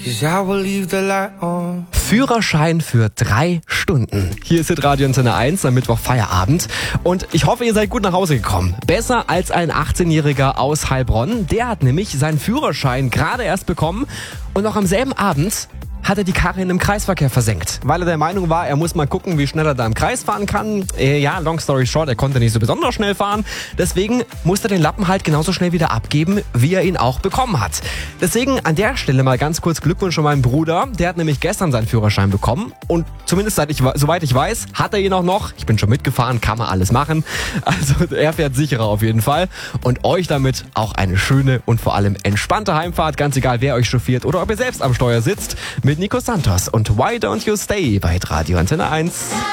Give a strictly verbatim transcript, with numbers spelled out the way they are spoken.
'cause I will leave the light on. Führerschein für drei Stunden. Hier ist Radio Antenne eins am Mittwoch Feierabend und ich hoffe, ihr seid gut nach Hause gekommen. Besser als ein achtzehnjähriger aus Heilbronn. Der hat nämlich seinen Führerschein gerade erst bekommen und noch am selben Abend hat er die Karre in einem Kreisverkehr versenkt, weil er der Meinung war, er muss mal gucken, wie schnell er da im Kreis fahren kann. Äh, ja, long story short, er konnte nicht so besonders schnell fahren. Deswegen musste er den Lappen halt genauso schnell wieder abgeben, wie er ihn auch bekommen hat. Deswegen an der Stelle mal ganz kurz Glückwunsch an meinen Bruder. Der hat nämlich gestern seinen Führerschein bekommen und zumindest seit ich, soweit ich weiß, hat er ihn auch noch. Ich bin schon mitgefahren, kann man alles machen. Also er fährt sicherer auf jeden Fall. Und euch damit auch eine schöne und vor allem entspannte Heimfahrt, ganz egal wer euch chauffiert oder ob ihr selbst am Steuer sitzt, mit Nico Santos und Why Don't You Stay bei Radio Antenne eins.